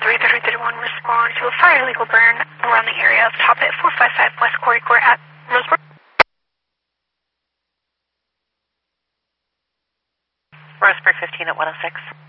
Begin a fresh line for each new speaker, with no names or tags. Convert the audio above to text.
331, respond to a fire illegal burn around the area of Top It 455 West Corey Court at Roseburg.
Roseburg 15 at 106.